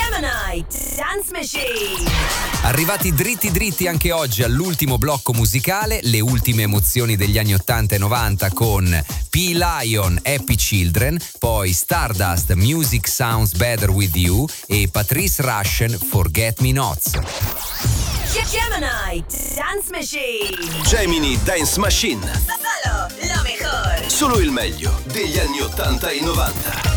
Gemini Dance Machine. Arrivati dritti anche oggi all'ultimo blocco musicale, le ultime emozioni degli anni 80 e 90 con P-Lion, Happy Children, poi Stardust, Music Sounds Better With You e Patrice Rushen, Forget Me Nots. Gemini Dance Machine. Gemini Dance Machine. Solo lo mejor. Solo il meglio degli anni 80 e 90.